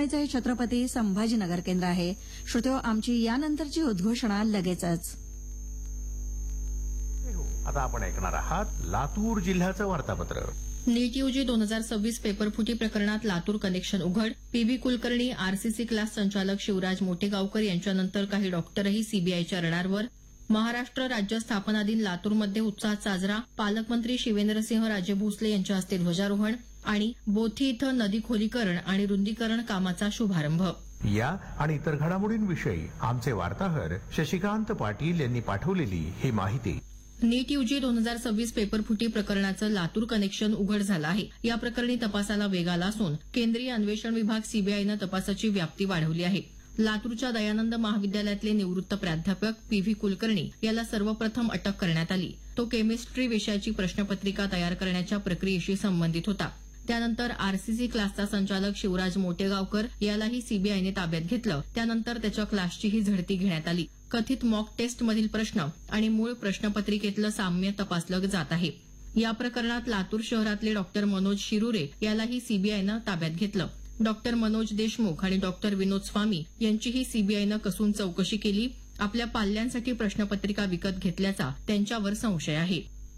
आकाशवाणीचं हे छत्रपती संभाजीनगर केंद्र आहे. श्रोत्यो, आमची यानंतरची उद्घोषणा लगेचच. आता आपण ऐकणार आहात लातूर जिल्ह्याचं वार्तापत्र. नीट यूजी 2026 पेपरफुटी प्रकरणात लातूर कनेक्शन उघड. पीबी कुलकर्णी, आरसीसी क्लास संचालक शिवराज मोटेगावकर यांच्यानंतर काही डॉक्टरही सीबीआयच्या रडारवर. महाराष्ट्र राज्य स्थापना दिन लातूरमध्ये उत्साहात साजरा. पालकमंत्री शिवेंद्रसिंह राजे भोसले यांच्या हस्ते ध्वजारोहण. आणि बोथी इथं नदी खोलीकरण आणि रुंदीकरण कामाचा शुभारंभ. या आणि इतर घडामोडींविषयी आमचे वार्ताहर शशिकांत पाटील यांनी पाठवलेली ही माहिती. नीट यूजी 2026 पेपरफुटी प्रकरणाचं लातूर कनेक्शन उघड झालं आहे. या प्रकरणी तपासाला वेग आला असून केंद्रीय अन्वेषण विभाग सीबीआयनं तपासाची व्याप्ती वाढवली आहे. लातूरच्या दयानंद महाविद्यालयातले निवृत्त प्राध्यापक पीव्ही कुलकर्णी याला सर्वप्रथम अटक करण्यात आली. तो केमिस्ट्री विषयाची प्रश्नपत्रिका तयार करण्याच्या प्रक्रियेशी संबंधित होता. त्यानंतर आरसीसी क्लासचा संचालक शिवराज मोटेगावकर यालाही सीबीआयने ताब्यात घेतलं. त्यानंतर त्याच्या क्लासचीही झडती घेण्यात आली. कथित मॉक टेस्टमधील प्रश्न आणि मूळ प्रश्नपत्रिकेतलं साम्य तपासलं जात आहे. या प्रकरणात लातूर शहरातले डॉक्टर मनोज शिरुरे यालाही सीबीआयनं ताब्यात घेतलं. डॉक्टर मनोज देशमुख आणि डॉक्टर विनोद स्वामी यांचीही सीबीआयनं कसून चौकशी केली. आपल्या पाल्यांसाठी प्रश्नपत्रिका विकत घेतल्याचा त्यांच्यावर संशय आहे.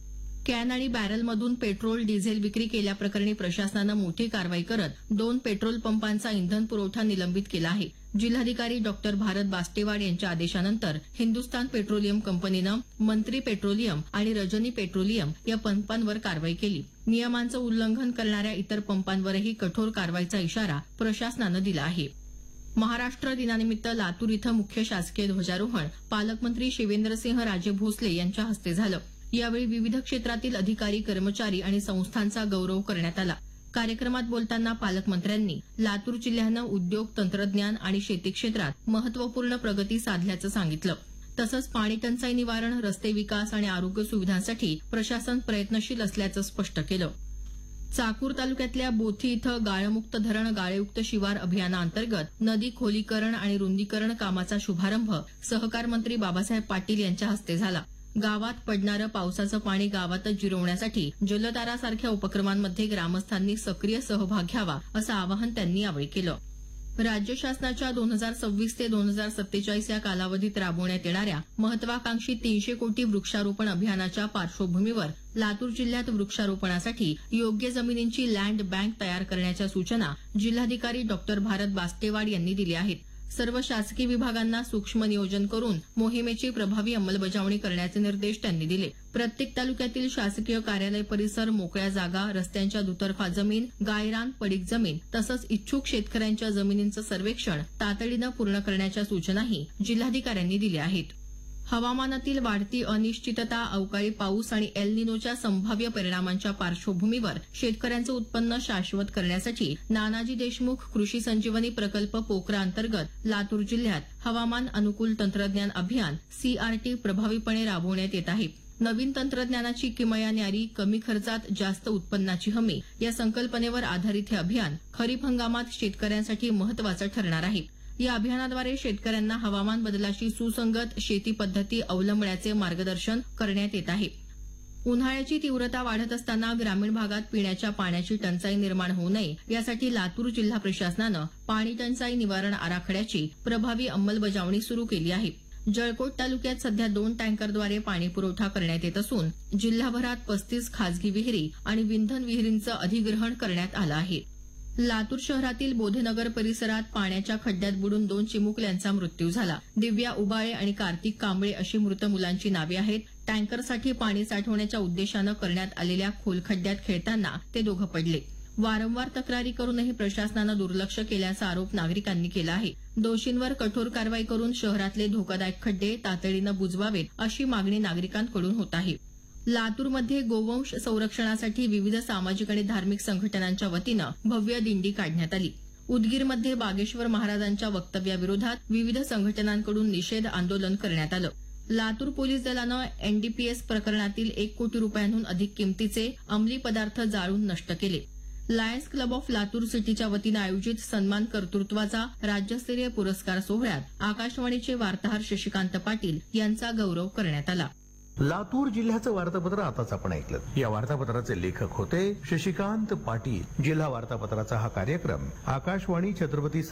कॅन आणि बॅरलमधून पेट्रोल डिझेल विक्री केल्याप्रकरणी प्रशासनानं मोठी कारवाई करत 2 पेट्रोल पंपांचा इंधन पुरवठा निलंबित केला आहे. जिल्हाधिकारी डॉक्टर भारत बास्टेवाड यांच्या आदेशानंतर हिंदुस्तान पेट्रोलियम कंपनीनं मंत्री पेट्रोलियम आणि रजनी पेट्रोलियम या पंपांवर कारवाई केली. नियमांचं उल्लंघन करणाऱ्या इतर पंपांवरही कठोर कारवाईचा इशारा प्रशासनानं दिला आहे. महाराष्ट्र दिनानिमित्त लातूर इथं मुख्य शासकीय ध्वजारोहण पालकमंत्री शिवेंद्रसिंह राजे भोसले यांच्या हस्ते झालं. यावेळी विविध क्षेत्रातील अधिकारी, कर्मचारी आणि संस्थांचा गौरव करण्यात आला. कार्यक्रमात बोलताना पालकमंत्र्यांनी लातूर जिल्ह्यानं उद्योग, तंत्रज्ञान आणि शेती क्षेत्रात महत्वपूर्ण प्रगती साधल्याचं सांगितलं. तसंच पाणी टंचाई निवारण, रस्ते विकास आणि आरोग्य सुविधांसाठी प्रशासन प्रयत्नशील असल्याचं स्पष्ट केलं. चाकूर तालुक्यातल्या बोथी इथं गाळमुक्त धरण गाळयुक्त शिवार अभियानाअंतर्गत नदी खोलीकरण आणि रुंदीकरण कामाचा शुभारंभ सहकार मंत्री बाबासाहेब पाटील यांच्या हस्ते झाला. गावात पडणारं पावसाचं पाणी गावातच जिरवण्यासाठी जलतारासारख्या उपक्रमांमध्ये ग्रामस्थांनी सक्रिय सहभाग घ्यावा असं आवाहन त्यांनी यावेळी केलं. राज्य शासनाच्या 2026 ते 2047 या कालावधीत राबवण्यात येणाऱ्या महत्वाकांक्षी 300 कोटी वृक्षारोपण अभियानाच्या पार्श्वभूमीवर लातूर जिल्ह्यात वृक्षारोपणासाठी योग्य जमिनींची लँड बँक तयार करण्याच्या सूचना जिल्हाधिकारी डॉक्टर भारत बास्टेवाड यांनी दिल्या आहेत. सर्व शासकीय विभागांना सूक्ष्म नियोजन करून मोहिमेची प्रभावी अंमलबजावणी करण्याचे निर्देश त्यांनी दिले. प्रत्येक तालुक्यातील शासकीय कार्यालय परिसर, मोकळ्या जागा, रस्त्यांच्या दुतर्फा जमीन, गायरान, पडीक जमीन तसंच इच्छुक शेतकऱ्यांच्या जमिनींचं सर्वेक्षण तातडीनं पूर्ण करण्याच्या सूचनाही जिल्हाधिकाऱ्यांनी दिल्या आहेत. हवामानातील वाढती अनिश्चितता, अवकाळी पाऊस आणि एल निनोच्या संभाव्य परिणामांच्या पार्श्वभूमीवर शेतकऱ्यांचं उत्पन्न शाश्वत करण्यासाठी नानाजी देशमुख कृषी संजीवनी प्रकल्प पोकरा अंतर्गत लातूर जिल्ह्यात हवामान अनुकूल तंत्रज्ञान अभियान CRT प्रभावीपणे राबवण्यात येत आहे. नवीन तंत्रज्ञानाची किमया न्यारी, कमी खर्चात जास्त उत्पन्नाची हमी या संकल्पनेवर आधारित हे अभियान खरीप हंगामात शेतकऱ्यांसाठी महत्वाचं ठरणार आहे. या अभियानाद्वारे शेतकऱ्यांना हवामान बदलाशी सुसंगत शेती पद्धती अवलंबण्याचे मार्गदर्शन करण्यात येत आहे. उन्हाळ्याची तीव्रता वाढत असताना ग्रामीण भागात पिण्याच्या पाण्याची टंचाई निर्माण होऊ नये यासाठी लातूर जिल्हा प्रशासनानं पाणी टंचाई निवारण आराखड्याची प्रभावी अंमलबजावणी सुरू केली आहे. जळकोट तालुक्यात सध्या 2 टँकरद्वारे पाणी पुरवठा करण्यात येत असून जिल्हाभरात 35 खासगी विहिरी आणि विंधन विहिरींचं अधिग्रहण करण्यात आलं आहे. लातूर शहरातील बोधेनगर परिसरात पाण्याच्या खड्ड्यात बुडून 2 चिमुकल्यांचा मृत्यू झाला. दिव्या उबाळे आणि कार्तिक कांबळे अशी मृत मुलांची नावे आहेत. टँकरसाठी पाणी साठवण्याच्या उद्देशानं करण्यात आलेल्या खोल खड्ड्यात खेळताना ते दोघं पडले. वारंवार तक्रारी करूनही प्रशासनानं दुर्लक्ष केल्याचा आरोप नागरिकांनी केला आहे. दोषींवर कठोर कारवाई करून शहरातले धोकादायक खड्डे तातडीनं बुजवावेत अशी मागणी नागरिकांकडून होत आहे. लातूरमध्ये गोवंश संरक्षणासाठी विविध सामाजिक आणि धार्मिक संघटनांच्या वतीनं भव्य दिंडी काढण्यात आली. उदगीरमध्ये बागेश्वर महाराजांच्या वक्तव्याविरोधात विविध संघटनांकडून निषेध आंदोलन करण्यात आलं. लातूर पोलीस दलानं NDPS प्रकरणातील 1 कोटी रुपयांहून अधिक किमतीचे अंमली पदार्थ जाळून नष्ट केले. लायन्स क्लब ऑफ लातूर सिटीच्या वतीनं आयोजित सन्मान कर्तृत्वाचा राज्यस्तरीय पुरस्कार सोहळ्यात आकाशवाणीचे वार्ताहर शशिकांत पाटील यांचा गौरव करण्यात आला. लातूर जिल्ह्याचं वार्तापत्र आताच आपण ऐकलं. या वार्तापत्राचे लेखक होते शशिकांत पाटील. जिल्हा वार्तापत्राचा हा कार्यक्रम आकाशवाणी छत्रपती